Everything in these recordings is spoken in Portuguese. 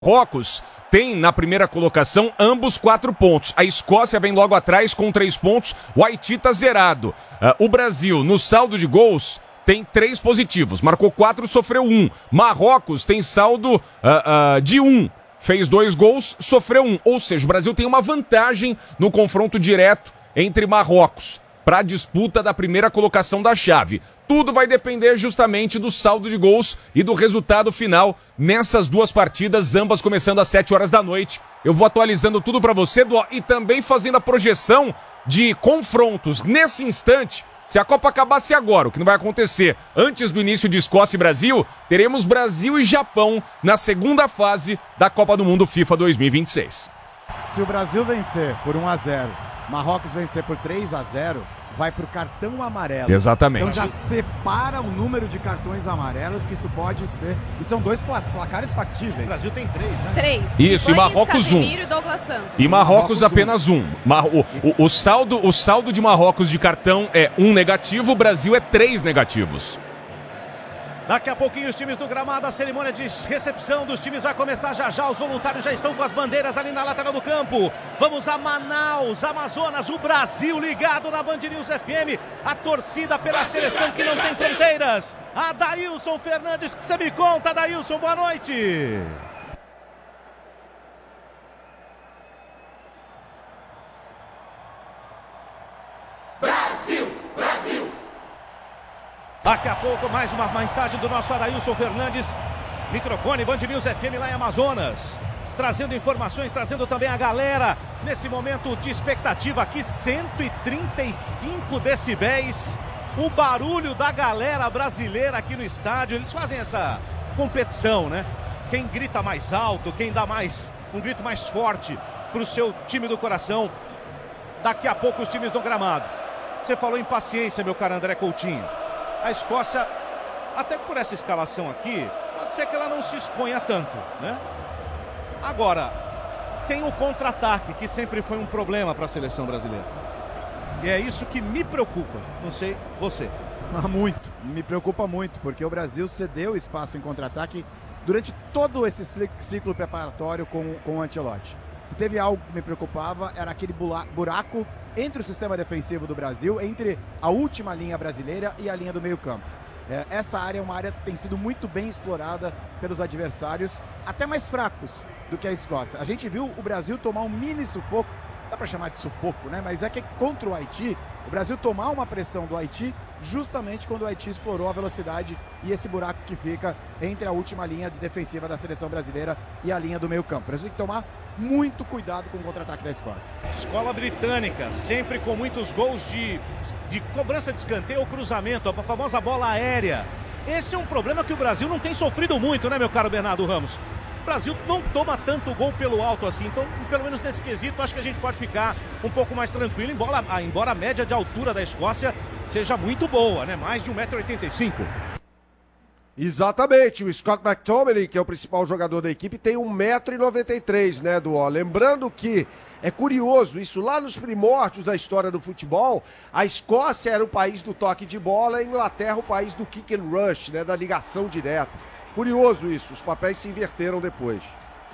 Marrocos tem na primeira colocação ambos 4 pontos. A Escócia vem logo atrás com 3 pontos. O Haiti tá zerado. O Brasil, no saldo de gols, tem 3 positivos. Marcou 4, sofreu 1. Marrocos tem saldo de 1. Fez 2 gols, sofreu 1. Ou seja, o Brasil tem uma vantagem no confronto direto entre Marrocos para a disputa da primeira colocação da chave. Tudo vai depender justamente do saldo de gols e do resultado final nessas 2 partidas, ambas começando às 7 horas da noite. Eu vou atualizando tudo para você e também fazendo a projeção de confrontos nesse instante. Se a Copa acabasse agora, o que não vai acontecer antes do início de Escócia e Brasil, teremos Brasil e Japão na segunda fase da Copa do Mundo FIFA 2026. Se o Brasil vencer por 1-0, Marrocos vencer por 3-0, vai pro cartão amarelo. Exatamente. Então já separa o número de cartões amarelos que isso pode ser. E são 2 placares factíveis. O Brasil tem 3, né? 3. Isso, e Marrocos 1. E Douglas Santos. E Marrocos apenas 1. O saldo de Marrocos de cartão é 1 negativo, o Brasil é 3 negativos. Daqui a pouquinho os times do gramado, a cerimônia de recepção dos times vai começar já. Os voluntários já estão com as bandeiras ali na lateral do campo. Vamos a Manaus, Amazonas, o Brasil ligado na Band News FM. A torcida pela seleção que não tem fronteiras. Adailson Fernandes, que você me conta, Adailson, boa noite. Brasil, Brasil. Daqui a pouco mais uma mensagem do nosso Adailson Fernandes. Microfone Band News FM lá em Amazonas. Trazendo informações, trazendo também a galera. Nesse momento de expectativa aqui, 135 decibéis. O barulho da galera brasileira aqui no estádio. Eles fazem essa competição, né? Quem grita mais alto, quem dá um grito mais forte para o seu time do coração. Daqui a pouco os times do gramado. Você falou em paciência, meu caro André Coutinho. A Escócia, até por essa escalação aqui, pode ser que ela não se exponha tanto, né? Agora, tem o contra-ataque, que sempre foi um problema para a seleção brasileira. E é isso que me preocupa. Não sei, você. Muito, me preocupa muito, porque o Brasil cedeu espaço em contra-ataque durante todo esse ciclo preparatório com o Ancelotti. Se teve algo que me preocupava, era aquele buraco entre o sistema defensivo do Brasil, entre a última linha brasileira e a linha do meio-campo. Essa área é uma área que tem sido muito bem explorada pelos adversários, até mais fracos do que a Escócia. A gente viu o Brasil tomar um mini sufoco, dá para chamar de sufoco, né? Mas é que contra o Haiti, o Brasil tomar uma pressão do Haiti justamente quando o Haiti explorou a velocidade e esse buraco que fica entre a última linha de defensiva da seleção brasileira e a linha do meio-campo. O Brasil tem que tomar muito cuidado com o contra-ataque da Escócia. Escola britânica, sempre com muitos gols de cobrança de escanteio ou cruzamento, a famosa bola aérea. Esse é um problema que o Brasil não tem sofrido muito, né, meu caro Bernardo Ramos? O Brasil não toma tanto gol pelo alto assim, então, pelo menos nesse quesito, acho que a gente pode ficar um pouco mais tranquilo, embora a média de altura da Escócia seja muito boa, né? Mais de 1,85 m. Exatamente, o Scott McTominay, que é o principal jogador da equipe, tem 1,93 m, né, Duó? Lembrando que é curioso, isso lá nos primórdios da história do futebol, a Escócia era o país do toque de bola, a Inglaterra o país do kick and rush, né, da ligação direta. Curioso isso, os papéis se inverteram depois.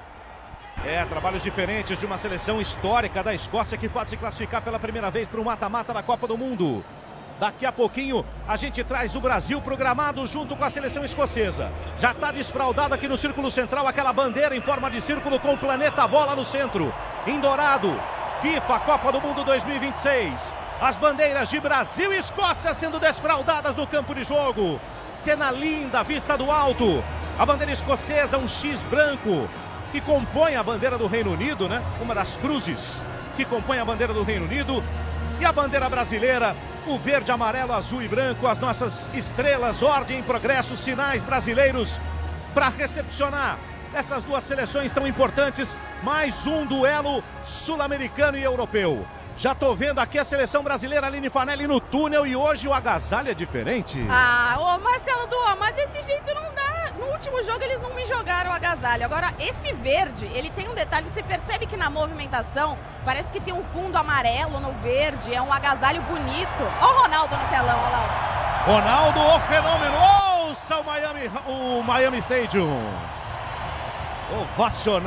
Trabalhos diferentes de uma seleção histórica da Escócia que pode se classificar pela primeira vez para o mata-mata da Copa do Mundo. Daqui a pouquinho a gente traz o Brasil pro gramado junto com a seleção escocesa. Já está desfraldado aqui no círculo central aquela bandeira em forma de círculo com o planeta bola no centro. Em dourado, FIFA Copa do Mundo 2026. As bandeiras de Brasil e Escócia sendo desfraldadas no campo de jogo. Cena linda, vista do alto. A bandeira escocesa, um X branco, que compõe a bandeira do Reino Unido, né? Uma das cruzes que compõe a bandeira do Reino Unido. E a bandeira brasileira, o verde, amarelo, azul e branco, as nossas estrelas, ordem, progresso, sinais brasileiros para recepcionar essas duas seleções tão importantes. Mais um duelo sul-americano e europeu. Já tô vendo aqui a seleção brasileira, Aline Fanelli, no túnel, e hoje o agasalho é diferente. Ô Marcelo Duó, mas desse jeito não dá. No último jogo eles não me jogaram o agasalho. Agora, esse verde, ele tem um detalhe, você percebe que na movimentação parece que tem um fundo amarelo no verde, é um agasalho bonito. Ó o Ronaldo no telão, olha lá. Ronaldo, o fenômeno, ouça o Miami Stadium. Ovacionado.